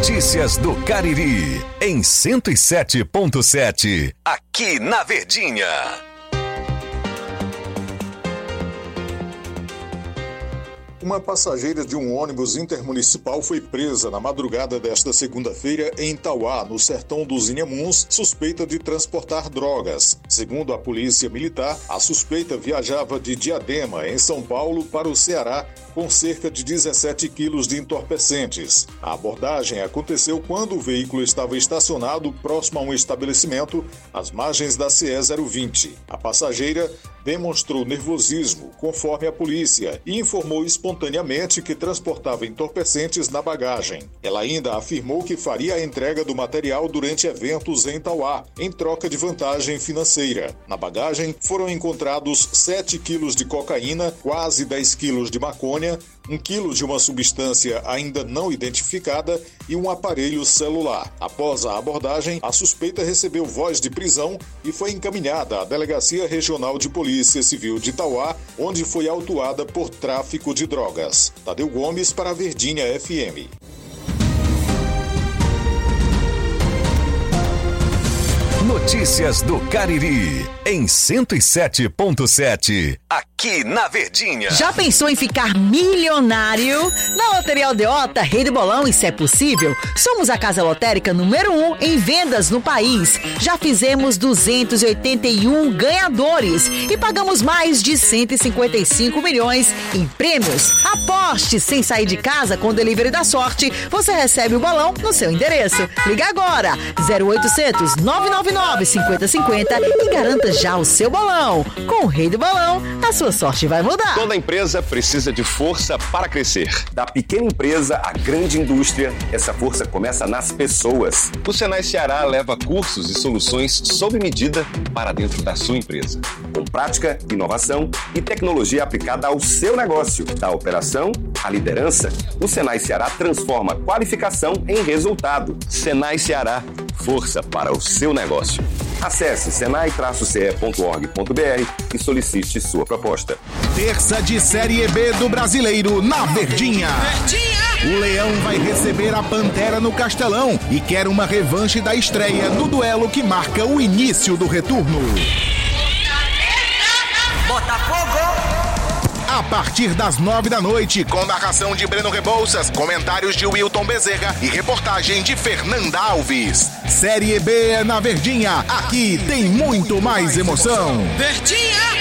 Notícias do Cariri, em 107.7, aqui na Verdinha. Uma passageira de um ônibus intermunicipal foi presa na madrugada desta segunda-feira em Tauá, no sertão dos Inhamuns, suspeita de transportar drogas. Segundo a polícia militar, a suspeita viajava de Diadema, em São Paulo, para o Ceará, com cerca de 17 quilos de entorpecentes. A abordagem aconteceu quando o veículo estava estacionado próximo a um estabelecimento às margens da CE 020. A passageira demonstrou nervosismo, conforme a polícia, e informou espontaneamente que transportava entorpecentes na bagagem. Ela ainda afirmou que faria a entrega do material durante eventos em Tauá, em troca de vantagem financeira. Na bagagem foram encontrados 7 quilos de cocaína, quase 10 quilos de maconha, 1 quilo de uma substância ainda não identificada e um aparelho celular. Após a abordagem, a suspeita recebeu voz de prisão e foi encaminhada à Delegacia Regional de Polícia Civil de Tauá, onde foi autuada por tráfico de drogas. Tadeu Gomes para a Verdinha FM. Notícias do Cariri, em 107.7, aqui na Verdinha. Já pensou em ficar milionário? Na Loteria Aldeota, Rei do Bolão, e se é possível, somos a casa lotérica número 1 em vendas no país. Já fizemos 281 ganhadores e pagamos mais de 155 milhões em prêmios. Aposte sem sair de casa com o Delivery da Sorte. Você recebe o bolão no seu endereço. Liga agora, 0800 999 5050 e garanta já o seu bolão. Com o Rei do Bolão, a sua sorte vai mudar. Toda empresa precisa de força para crescer. Da pequena empresa à grande indústria, essa força começa nas pessoas. O Senai Ceará leva cursos e soluções sob medida para dentro da sua empresa. Com prática, inovação e tecnologia aplicada ao seu negócio. Da operação à liderança, o Senai Ceará transforma qualificação em resultado. Senai Ceará, força para o seu negócio. Acesse senai-ce.org.br e solicite sua proposta. Terça de Série B do Brasileiro na Verdinha. O Leão vai receber a Pantera no Castelão e quer uma revanche da estreia no duelo que marca o início do retorno. A partir das 9 da noite, com narração de Breno Rebouças, comentários de Wilton Bezerra e reportagem de Fernanda Alves. Série B na Verdinha, aqui tem muito mais emoção. Verdinha!